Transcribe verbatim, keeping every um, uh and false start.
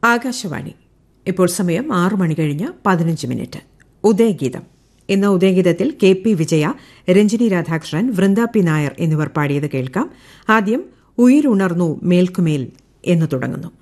ആകാശവാണി. ഇപ്പോൾ സമയം ആറു മണി കഴിഞ്ഞ് പതിനഞ്ച് മിനിറ്റ്. ഉദയഗീതം. ഇന്ന് ഉദയഗീതത്തിൽ കെ പി വിജയ, രഞ്ജിനി രാധാകൃഷ്ണൻ, വൃന്ദ പി നായർ എന്നിവർ പാടിയത് കേൾക്കാം. ആദ്യം ഉയിരുണർന്നു മേൽക്കുമേൽ എന്ന് തുടങ്ങുന്നു.